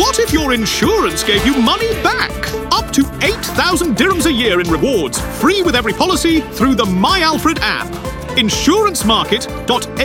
What if your insurance gave you money back? Up to 8,000 dirhams a year in rewards, free with every policy through the My Alfred app. Insurancemarket.a